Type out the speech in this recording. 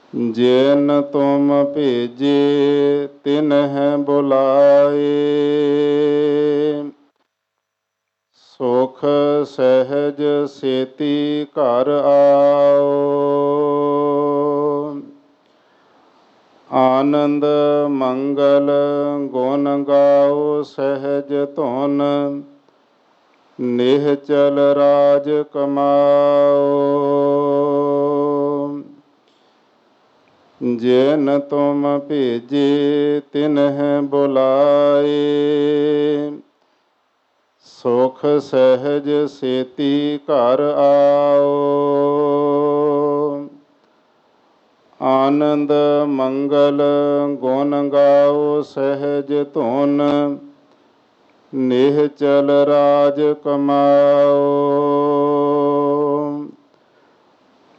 ਜਿਨ ਤੁਮ ਭੇਜੇ ਤਿਨਹਿ ਬੁਲਾਏ। ਸੁਖ ਸਹਿਜ ਸੇਤੀ ਘਰ ਆਓ। ਆਨੰਦ ਮੰਗਲ ਗੁਣ ਗਾਓ ਸਹਿਜ ਧੁਨ। ਨਿਹਚਲ ਰਾਜ ਕਮਾਓ। ਜਿਨ ਤੁਮ ਭੇਜੇ ਤਿਨਹਿ ਬੁਲਾਏ। ਸੁਖ ਸਹਿਜ ਸੇਤੀ ਘਰ ਆਓ। ਆਨੰਦ ਮੰਗਲ ਗੁਣ ਗਾਓ ਸਹਿਜ ਧੁਨ। ਨਿਹਚਲ ਰਾਜ ਕਮਾਓ।